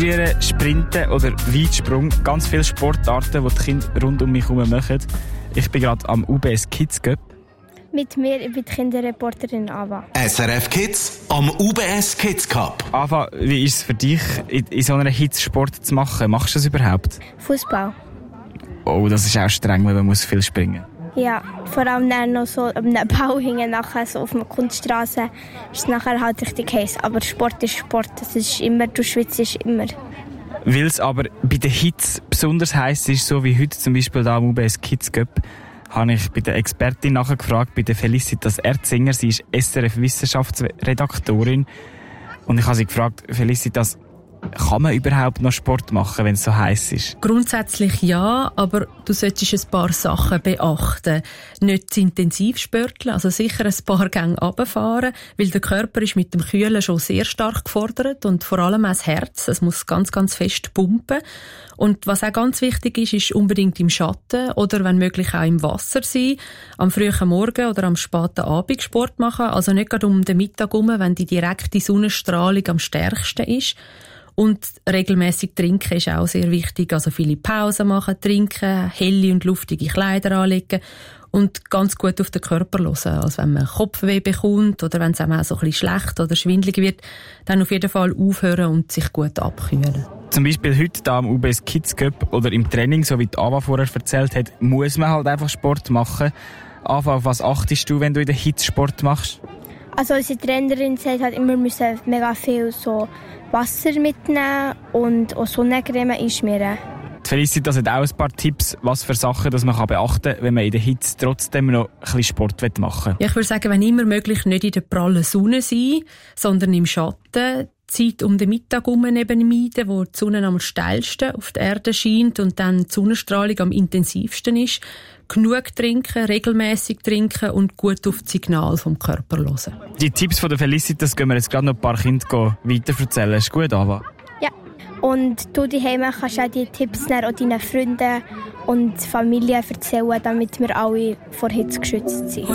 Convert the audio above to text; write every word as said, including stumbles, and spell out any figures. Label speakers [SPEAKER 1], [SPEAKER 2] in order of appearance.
[SPEAKER 1] Skifrieren, Sprinten oder Weitsprung. Ganz viele Sportarten, die die Kinder rund um mich herum machen. Ich bin gerade am U B S Kids Cup.
[SPEAKER 2] Mit mir, ich bin die Kinderreporterin Ava.
[SPEAKER 3] S R F Kids am U B S Kids Cup.
[SPEAKER 1] Ava, wie ist es für dich, in, in so einer Hitzsport zu machen? Machst du das überhaupt?
[SPEAKER 2] Fußball.
[SPEAKER 1] Oh, das ist auch streng, weil man muss viel springen.
[SPEAKER 2] Ja, vor allem dann noch so am Bau hängen, nachher so auf der Kunststraße ist es nachher halt richtig heiß. Aber Sport ist Sport, das ist immer, du schwitzt immer.
[SPEAKER 1] Weil es aber bei der Hitze besonders heiß ist, so wie heute zum Beispiel da am U B S Kids Cup, habe ich bei der Expertin nachgefragt, bei der Felicitas Erzinger. Sie ist S R F-Wissenschaftsredaktorin. Und ich habe sie gefragt, Felicitas, kann man überhaupt noch Sport machen, wenn es so heiß ist?
[SPEAKER 4] Grundsätzlich ja, aber du solltest ein paar Sachen beachten. Nicht zu intensiv spörteln, also sicher ein paar Gänge runterfahren, weil der Körper ist mit dem Kühlen schon sehr stark gefordert und vor allem auch das Herz, es muss ganz, ganz fest pumpen. Und was auch ganz wichtig ist, ist unbedingt im Schatten oder wenn möglich auch im Wasser sein, am frühen Morgen oder am späten Abend Sport machen, also nicht gerade um den Mittag herum, wenn die direkte Sonnenstrahlung am stärksten ist. Und regelmäßig trinken ist auch sehr wichtig. Also viele Pausen machen, trinken, helle und luftige Kleider anlegen und ganz gut auf den Körper hören. Also wenn man Kopfweh bekommt oder wenn es einem auch so ein bisschen schlecht oder schwindelig wird, dann auf jeden Fall aufhören und sich gut abkühlen.
[SPEAKER 1] Zum Beispiel heute da am U B S Kids Cup oder im Training, so wie die Ava vorher erzählt hat, muss man halt einfach Sport machen. Ava, auf was achtest du, wenn du in der Hitze Sport machst?
[SPEAKER 2] Also unsere Trainerin sagt halt immer, wir müssen mega viel so Wasser mitnehmen und auch Sonnencreme einschmieren.
[SPEAKER 1] Die Felicitas hat auch ein paar Tipps, was für Sachen dass man beachten kann, wenn man in der Hitze trotzdem noch ein bisschen Sport machen will.
[SPEAKER 4] Ja, ich würde sagen, wenn immer möglich, nicht in der prallen Sonne sein, sondern im Schatten. Zeit um den Mittag herum eben meiden, wo die Sonne am steilsten auf der Erde scheint und dann die Sonnenstrahlung am intensivsten ist. Genug trinken, regelmäßig trinken und gut auf das Signal vom Körper hören.
[SPEAKER 1] Die Tipps von der Felicitas gehen wir jetzt gerade noch ein paar Kinder weiter erzählen. Ist gut, Ava?
[SPEAKER 2] Ja. Und du daheim kannst auch die Tipps auch deinen Freunden und Familie erzählen, damit wir alle vor Hitze geschützt sind.